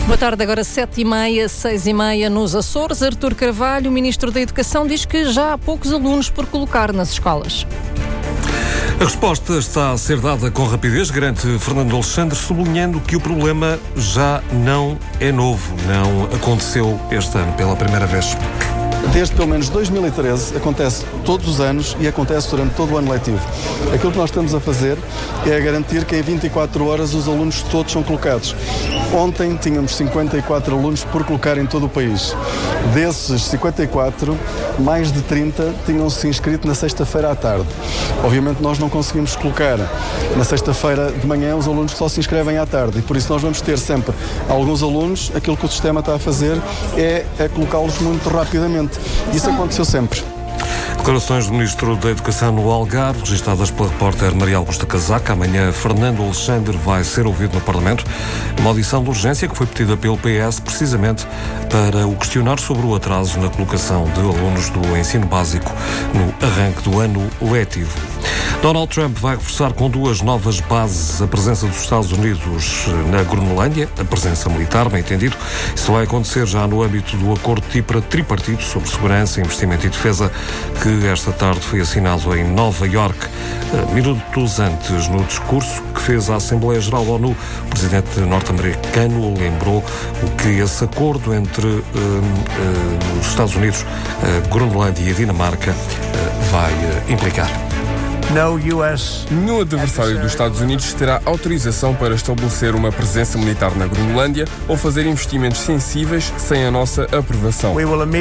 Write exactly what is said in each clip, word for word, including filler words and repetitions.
Boa tarde, agora sete e meia, seis e meia nos Açores. Artur Carvalho, Ministro da Educação, diz que já há poucos alunos por colocar nas escolas. A resposta está a ser dada com rapidez, garante Fernando Alexandre, sublinhando que o problema já não é novo, não aconteceu este ano pela primeira vez. Desde pelo menos dois mil e treze, acontece todos os anos e acontece durante todo o ano letivo. Aquilo que nós estamos a fazer é garantir que em vinte e quatro horas os alunos todos são colocados. Ontem tínhamos cinquenta e quatro alunos por colocar em todo o país. Desses cinquenta e quatro, mais de trinta tinham-se inscrito na sexta-feira à tarde. Obviamente nós não conseguimos colocar na sexta-feira de manhã os alunos que só se inscrevem à tarde e por isso nós vamos ter sempre alguns alunos, aquilo que o sistema está a fazer é, é colocá-los muito rapidamente. Isso aconteceu sempre. Declarações do Ministro da Educação no Algarve, registradas pela repórter Maria Augusta Casaca. Amanhã, Fernando Alexandre vai ser ouvido no Parlamento numa audição de urgência que foi pedida pelo P S, precisamente para o questionar sobre o atraso na colocação de alunos do ensino básico no arranque do ano letivo. Donald Trump vai reforçar com duas novas bases a presença dos Estados Unidos na Groenlândia, a presença militar, bem entendido. Isso vai acontecer já no âmbito do acordo tripartite sobre segurança, investimento e defesa, que esta tarde foi assinado em Nova Iorque. Minutos antes, no discurso que fez à Assembleia Geral da ONU, o presidente norte-americano lembrou o que esse acordo entre uh, uh, os Estados Unidos, uh, Groenlândia e a Dinamarca uh, vai uh, implicar. Nenhum adversário dos Estados Unidos terá autorização para estabelecer uma presença militar na Groenlândia ou fazer investimentos sensíveis sem a nossa aprovação.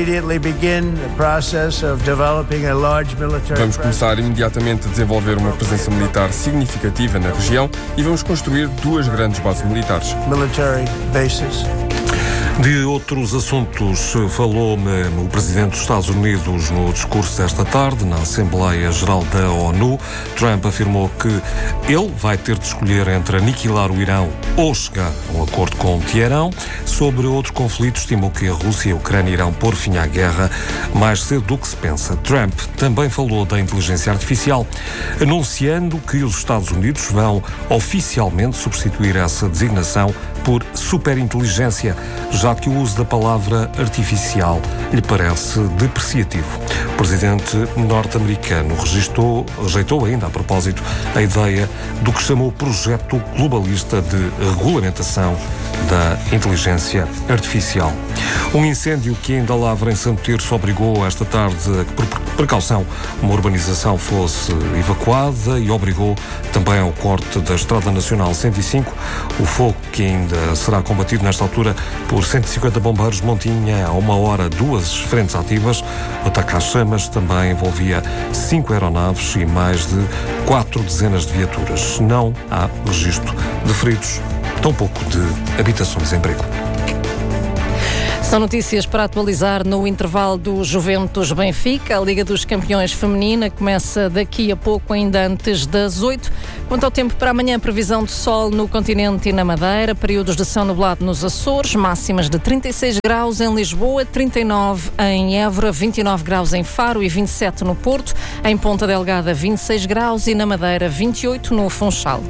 Vamos começar imediatamente a desenvolver uma presença militar significativa na região e vamos construir duas grandes bases militares. De outros assuntos falou-me o Presidente dos Estados Unidos no discurso desta tarde, na Assembleia Geral da ONU. Trump afirmou que ele vai ter de escolher entre aniquilar o Irão ou chegar a um acordo com Teherão. Sobre outro conflito, estimou que a Rússia e a Ucrânia irão pôr fim à guerra mais cedo do que se pensa. Trump também falou da inteligência artificial, anunciando que os Estados Unidos vão oficialmente substituir essa designação por superinteligência, já que o uso da palavra artificial lhe parece depreciativo. O presidente norte-americano registou, rejeitou ainda, a propósito, a ideia do que chamou projeto globalista de regulamentação da inteligência artificial. Um incêndio que ainda lavra em Santo Tirso obrigou esta tarde a que, por precaução, uma urbanização fosse evacuada e obrigou também ao corte da Estrada Nacional cento e cinco. O fogo, que ainda será combatido nesta altura por cento e cinquenta bombeiros, mantinha a uma hora duas frentes ativas. O ataque às chamas também envolvia cinco aeronaves e mais de quatro dezenas de viaturas. Não há registro de feridos, tampouco de habitações em perigo. São notícias para atualizar no intervalo do Juventus Benfica. A Liga dos Campeões Feminina começa daqui a pouco, ainda antes das oito. Quanto ao tempo para amanhã, previsão de sol no continente e na Madeira, períodos de céu nublado nos Açores, máximas de trinta e seis graus em Lisboa, trinta e nove em Évora, vinte e nove graus em Faro e vinte e sete no Porto, em Ponta Delgada vinte e seis graus e na Madeira vinte e oito no Funchal.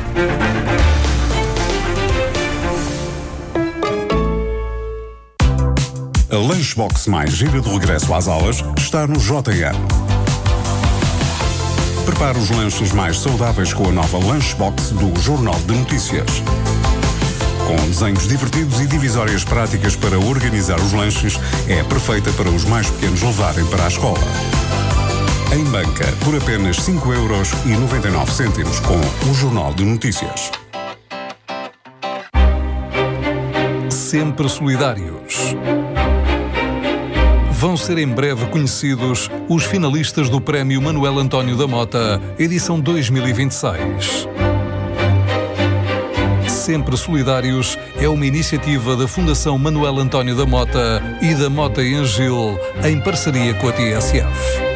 A Lunchbox mais gira de regresso às aulas está no J M. Prepare os lanches mais saudáveis com a nova Lunchbox do Jornal de Notícias. Com desenhos divertidos e divisórias práticas para organizar os lanches, é perfeita para os mais pequenos levarem para a escola. Em banca, por apenas cinco euros e noventa e nove cêntimos com o Jornal de Notícias. Sempre solidários. Vão ser em breve conhecidos os finalistas do Prémio Manuel António da Mota, edição dois mil e vinte e seis. Sempre Solidários é uma iniciativa da Fundação Manuel António da Mota e da Mota em Gil, em parceria com a T S F.